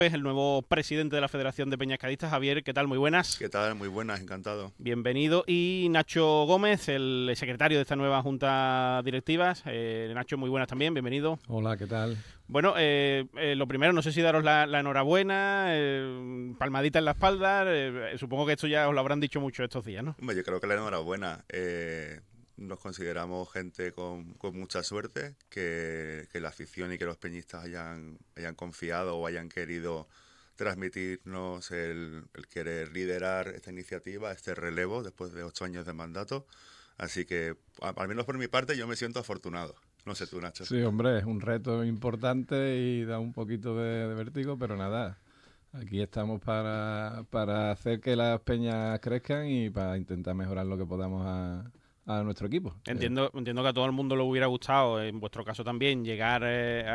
Es el nuevo presidente de la Federación de Peñas Cadistas. Javier, ¿qué tal? Muy buenas. ¿Qué tal? Muy buenas, encantado. Bienvenido. Y Nacho Gómez, el secretario de esta nueva junta directiva. Nacho, muy buenas también, bienvenido. Hola, ¿qué tal? Bueno, lo primero, no sé si daros la enhorabuena, palmadita en la espalda. Supongo que esto ya os lo habrán dicho mucho estos días, ¿no? Hombre, yo creo que la enhorabuena. Nos consideramos gente con mucha suerte, que la afición y que los peñistas hayan confiado o hayan querido transmitirnos el querer liderar esta iniciativa, este relevo después de 8 años de mandato. Así que, al menos por mi parte, yo me siento afortunado. No sé tú, Nacho. Sí, hombre, es un reto importante y da un poquito de vértigo, pero nada, aquí estamos para hacer que las peñas crezcan y para intentar mejorar lo que podamos a nuestro equipo. Entiendo que a todo el mundo le hubiera gustado, en vuestro caso también, llegar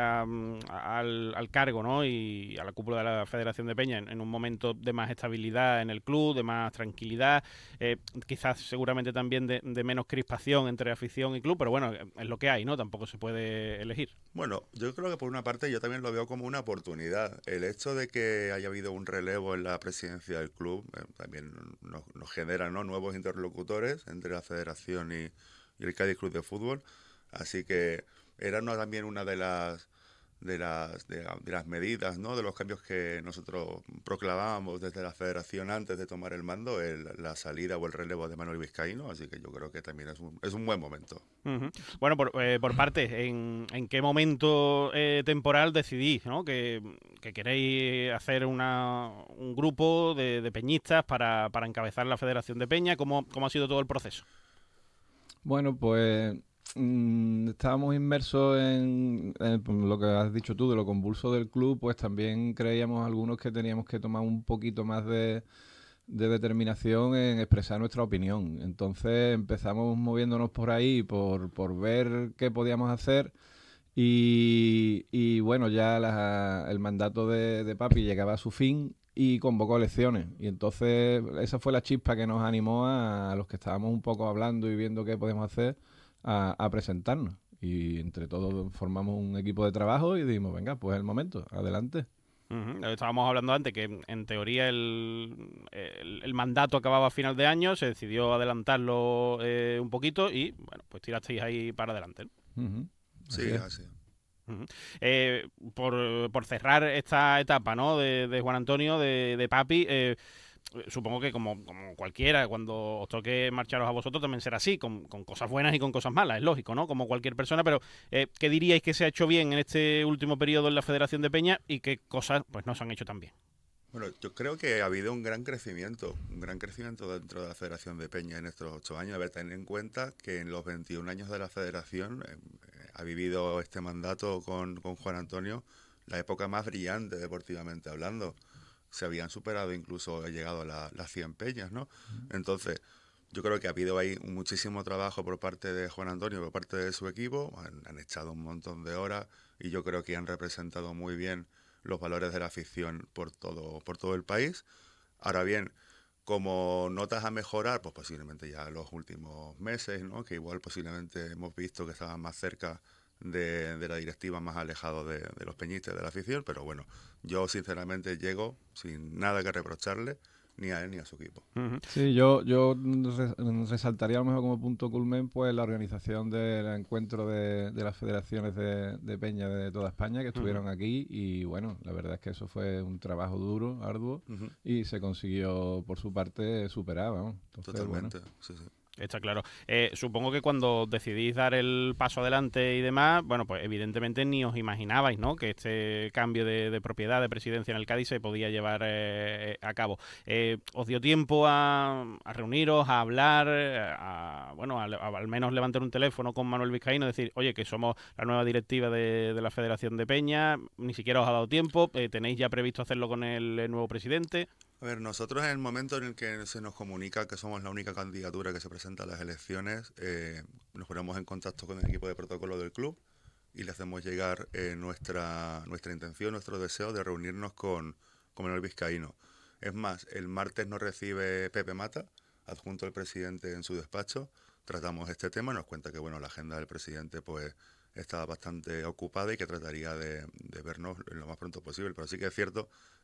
al cargo, ¿no? Y a la cúpula de la Federación de Peña en un momento de más estabilidad en el club, de más tranquilidad, quizás seguramente también de menos crispación entre afición y club, pero bueno, es lo que hay, ¿no? Tampoco se puede elegir. Bueno, yo creo que por una parte yo también lo veo como una oportunidad. El hecho de que haya habido un relevo en la presidencia del club también nos genera, ¿no?, nuevos interlocutores entre la federación y el Cádiz Club de Fútbol. Así que era también una de las medidas, ¿no?, de los cambios que nosotros proclamábamos desde la federación antes de tomar el mando, la salida o el relevo de Manuel Vizcaíno. Así que yo creo que también es un buen momento. Uh-huh. Bueno, por parte, ¿en qué momento temporal decidís, ¿no?, que queréis hacer un grupo de peñistas para encabezar la Federación de Peña? ¿Cómo ha sido todo el proceso? Bueno, pues estábamos inmersos en lo que has dicho tú, de lo convulso del club, pues también creíamos algunos que teníamos que tomar un poquito más de determinación en expresar nuestra opinión. Entonces empezamos moviéndonos por ahí, por ver qué podíamos hacer. Y bueno, ya el mandato de Papi llegaba a su fin y convocó elecciones. Y entonces esa fue la chispa que nos animó a los que estábamos un poco hablando y viendo qué podemos hacer a presentarnos. Y entre todos formamos un equipo de trabajo y dijimos, venga, pues es el momento, adelante. Uh-huh. Estábamos hablando antes que en teoría el mandato acababa a final de año, se decidió adelantarlo un poquito y bueno, pues tirasteis ahí para adelante, ¿no? Uh-huh. Así Sí, es. así. Uh-huh. Por cerrar esta etapa, ¿no?, de Juan Antonio, de Papi, supongo que como cualquiera, cuando os toque marcharos a vosotros también será así, con cosas buenas y con cosas malas, es lógico, ¿no?, como cualquier persona, pero ¿qué diríais que se ha hecho bien en este último periodo en la Federación de Peña y qué cosas pues no se han hecho tan bien? Bueno, yo creo que ha habido un gran crecimiento dentro de la Federación de Peña en estos 8 años. A ver, tener en cuenta que en los 21 años de la Federación ha vivido este mandato con Juan Antonio la época más brillante deportivamente hablando. Se habían superado, incluso ha llegado a las 100 peñas, ¿no? Entonces, yo creo que ha habido ahí muchísimo trabajo por parte de Juan Antonio, por parte de su equipo. Han echado un montón de horas y yo creo que han representado muy bien los valores de la afición por todo el país. Ahora bien, como notas a mejorar, pues posiblemente ya los últimos meses, ¿no?, que igual posiblemente hemos visto que estaban más cerca de la directiva, más alejado de los peñistas, de la afición, pero bueno, yo sinceramente llego sin nada que reprocharle, ni a él ni a su equipo. Uh-huh. Sí, yo resaltaría a lo mejor como punto culmen pues la organización del encuentro de las federaciones de Peña de toda España que Uh-huh. estuvieron aquí y bueno, la verdad es que eso fue un trabajo duro, arduo Ujú. y se consiguió por su parte superar, vamos. Entonces, bueno. Totalmente, sí, sí. Está claro. Supongo que cuando decidís dar el paso adelante y demás, bueno, pues evidentemente ni os imaginabais, ¿no?, que este cambio de propiedad, de presidencia en el Cádiz se podía llevar a cabo. ¿Os dio tiempo a reuniros, a hablar, bueno, al menos levantar un teléfono con Manuel Vizcaíno y decir, oye, que somos la nueva directiva de la Federación de Peña? Ni siquiera os ha dado tiempo. ¿Tenéis ya previsto hacerlo con el nuevo presidente? A ver, nosotros en el momento en el que se nos comunica que somos la única candidatura que se presenta a las elecciones, nos ponemos en contacto con el equipo de protocolo del club y le hacemos llegar nuestra intención, nuestro deseo de reunirnos con Manuel Vizcaíno. Es más, el martes nos recibe Pepe Mata, adjunto al presidente en su despacho, tratamos este tema, nos cuenta que bueno, la agenda del presidente pues estaba bastante ocupada y que trataría de vernos lo más pronto posible, pero sí que es cierto